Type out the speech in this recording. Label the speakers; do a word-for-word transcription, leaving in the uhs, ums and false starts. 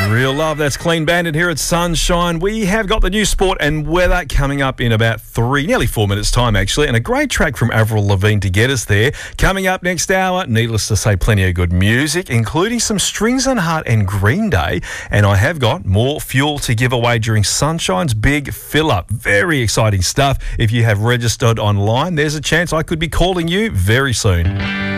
Speaker 1: Real love, that's Clean Bandit here at Sunshine. We have got the new sport and weather coming up in about three, nearly four minutes' time actually, and a great track from Avril Lavigne to get us there. Coming up next hour, needless to say, plenty of good music, including some Strings and Heart and Green Day, and I have got more fuel to give away during Sunshine's big fill-up. Very exciting stuff. If you have registered online, there's a chance I could be calling you very soon.